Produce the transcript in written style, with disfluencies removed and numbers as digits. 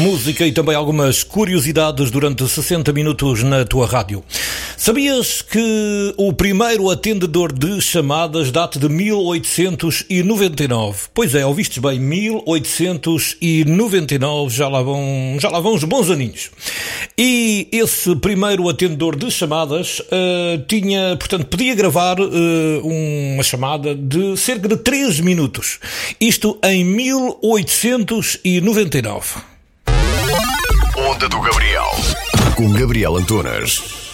música e também algumas curiosidades durante 60 minutos na tua rádio. Sabias que o primeiro atendedor de chamadas data de 1899? Pois é, ouvistes bem, 1899, já lá vão uns bons aninhos. E esse primeiro atendedor de chamadas podia gravar uma chamada de cerca de 3 minutos. Isto em 1899. Onda do Gabriel, com Gabriel Antunes.